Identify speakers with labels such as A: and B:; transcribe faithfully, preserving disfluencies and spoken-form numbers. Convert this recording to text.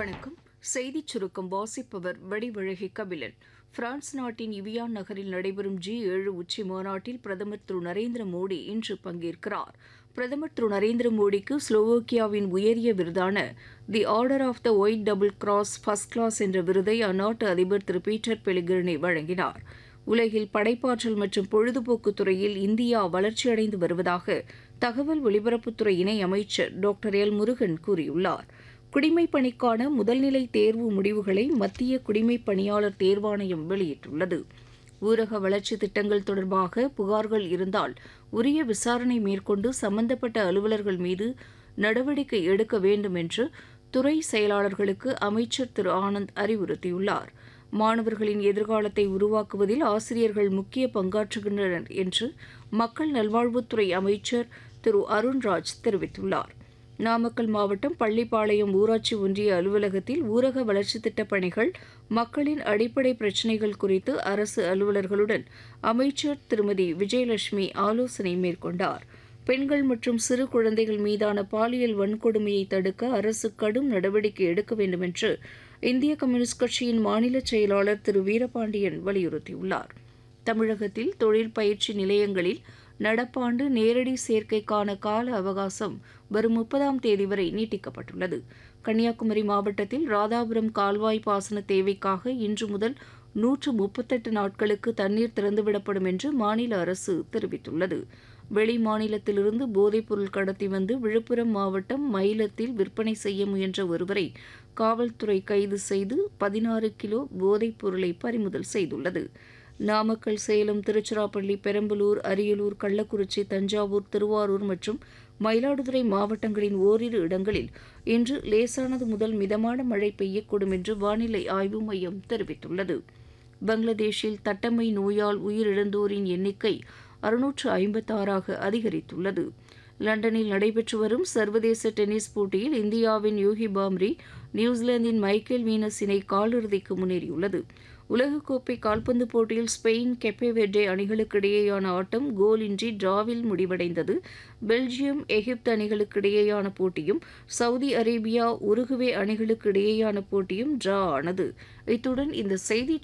A: வணக்கம். செய்திச் சுருக்கம் வாசிப்பவர் வடிவழகி கபிலன். பிரான்ஸ் நாட்டின் இவியான் நகரில் நடைபெறும் ஜி ஏழு உச்சி மாநாட்டில் பிரதமர் திரு நரேந்திர மோடி இன்று பங்கேற்கிறார். பிரதமர் திரு நரேந்திர மோடிக்கு ஸ்லோவோக்கியாவின் உயரிய விருதான the order of the white double cross first class என்ற விருதை அந்நாட்டு அதிபர் திரு பீட்டர் பெலிகிரினி வழங்கினார். உலகில் படைப்பாற்றல் மற்றும் பொழுதுபோக்கு துறையில் இந்தியா வளர்ச்சியடைந்து வருவதாக தகவல் ஒலிபரப்புத்துறை இணை அமைச்சர் டாக்டர் எல் முருகன் கூறியுள்ளார். குடிமைப் பணிக்கான முதல்நிலை தேர்வு முடிவுகளை மத்திய குடிமைப் பணியாளர் தேர்வாணையம் வெளியிட்டுள்ளது. ஊரக வளர்ச்சி திட்டங்கள் தொடர்பாக புகார்கள் இருந்தால் உரிய விசாரணை மேற்கொண்டு சம்பந்தப்பட்ட அலுவலர்கள் மீது நடவடிக்கை எடுக்க வேண்டும் என்று துறை செயலாளர்களுக்கு அமைச்சர் திரு ஆனந்த் அறிவுறுத்தியுள்ளார். மாணவர்களின் எதிர்காலத்தை உருவாக்குவதில் ஆசிரியர்கள் முக்கிய பங்காற்றுகின்றனர் என்று மக்கள் நல்வாழ்வுத்துறை அமைச்சர் திரு அருண்ராஜ் தெரிவித்துள்ளார். நாமக்கல் மாவட்டம் பள்ளிப்பாளையம் ஊராட்சி ஒன்றிய அலுவலகத்தில் ஊரக வளர்ச்சித் திட்டப் பணிகள், மக்களின் அடிப்படை பிரச்சினைகள் குறித்து அரசு அலுவலர்களுடன் அமைச்சர் திருமதி விஜயலட்சுமி ஆலோசனை மேற்கொண்டார். பெண்கள் மற்றும் சிறு குழந்தைகள் மீதான பாலியல் வன்கொடுமையை தடுக்க அரசு கடும் நடவடிக்கை எடுக்க வேண்டும் என்று இந்திய கம்யூனிஸ்ட் கட்சியின் மாநில செயலாளர் திரு வீரபாண்டியன் வலியுறுத்தியுள்ளார். தமிழகத்தில் தொழில் பயிற்சி நிலையங்களில் நடப்பாண்டு நேரடி சேர்க்கைக்கான கால அவகாசம் வரும் முப்பதாம் தேதி வரை நீட்டிக்கப்பட்டுள்ளது. கன்னியாகுமரி மாவட்டத்தில் ராதாபுரம் கால்வாய் பாசன தேவைக்காக இன்று முதல் நூற்று முப்பத்தெட்டு நாட்களுக்கு தண்ணீர் திறந்துவிடப்படும் என்று மாநில அரசு தெரிவித்துள்ளது. வெளி மாநிலத்திலிருந்து போதைப்பொருள் கடத்தி வந்து விழுப்புரம் மாவட்டம் மயிலத்தில் விற்பனை செய்ய முயன்ற ஒருவரை காவல்துறை கைது செய்து பதினாறு கிலோ போதைப் பொருளை பறிமுதல் செய்துள்ளது. நாமக்கல், சேலம், திருச்சிராப்பள்ளி, பெரம்பலூர், அரியலூர், கள்ளக்குறிச்சி, தஞ்சாவூர், திருவாரூர் மற்றும் மயிலாடுதுறை மாவட்டங்களின் ஓரிரு இடங்களில் இன்று லேசானது முதல் மிதமான மழை பெய்யக்கூடும் என்று வானிலை ஆய்வு மையம் தெரிவித்துள்ளது. பங்களாதேஷில் தட்டம்மை நோயால் உயிரிழந்தோரின் எண்ணிக்கை அறுநூற்று ஐம்பத்தாறாக அதிகரித்துள்ளது. லண்டனில் நடைபெற்று வரும் சர்வதேச டென்னிஸ் போட்டியில் இந்தியாவின் யூகி பாம்ரி நியூசிலாந்தின் மைக்கேல் வீனஸ் இணை காலிறுதிக்கு முன்னேறியுள்ளது. உலகக்கோப்பை கால்பந்து போட்டியில் ஸ்பெயின், கெப்பே வெர்டே அணிகளுக்கு இடையேயான ஆட்டம் கோலின்றி டிராவில் முடிவடைந்தது. பெல்ஜியம், எகிப்து அணிகளுக்கு இடையேயான போட்டியும் சவுதி அரேபியா, உருகுவே அணிகளுக்கு இடையேயான போட்டியும் டிரா ஆனது. இத்துடன் இந்த செய்திச்